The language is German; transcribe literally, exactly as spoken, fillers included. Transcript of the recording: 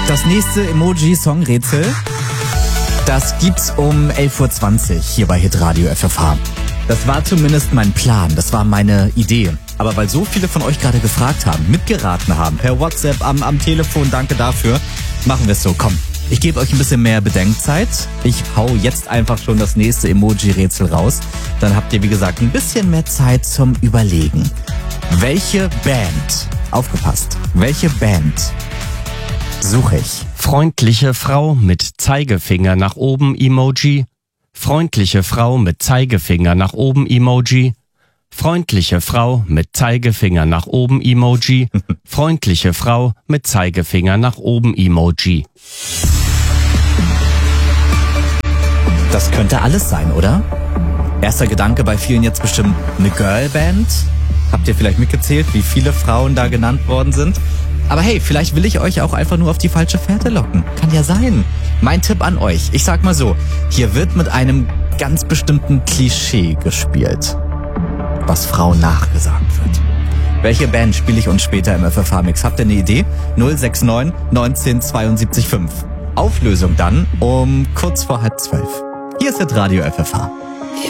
Das nächste Emoji-Song-Rätsel, das gibt's um elf Uhr zwanzig hier bei Hitradio F F H. Das war zumindest mein Plan, das war meine Idee. Aber weil so viele von euch gerade gefragt haben, mitgeraten haben, per WhatsApp, am, am Telefon, danke dafür, machen wir es so. Komm, ich gebe euch ein bisschen mehr Bedenkzeit. Ich hau jetzt einfach schon das nächste Emoji-Rätsel raus. Dann habt ihr, wie gesagt, ein bisschen mehr Zeit zum Überlegen. Welche Band, aufgepasst, welche Band suche ich? Freundliche Frau mit Zeigefinger nach oben Emoji. Freundliche Frau mit Zeigefinger nach oben Emoji. Freundliche Frau mit Zeigefinger nach oben Emoji. Freundliche Frau mit Zeigefinger nach oben Emoji. Das könnte alles sein, oder? Erster Gedanke bei vielen jetzt bestimmt eine Girlband. Habt ihr vielleicht mitgezählt, wie viele Frauen da genannt worden sind? Aber hey, vielleicht will ich euch auch einfach nur auf die falsche Fährte locken. Kann ja sein. Mein Tipp an euch, ich sag mal so, hier wird mit einem ganz bestimmten Klischee gespielt, was Frauen nachgesagt wird. Welche Band spiele ich uns später im F F H-Mix? Habt ihr eine Idee? null sechs neun neunzehn zweiundsiebzig fünf. Auflösung dann um kurz vor halb zwölf. Hier ist das Radio F F H.